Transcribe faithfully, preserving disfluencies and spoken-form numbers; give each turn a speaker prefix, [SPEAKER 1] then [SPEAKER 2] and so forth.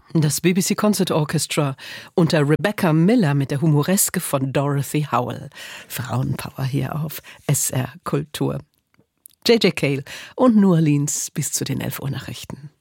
[SPEAKER 1] Das B B C Concert Orchestra unter Rebecca Miller mit der Humoreske von Dorothy Howell. Frauenpower hier auf S R Kultur. J J Cale und New Orleans bis zu den elf Uhr Nachrichten.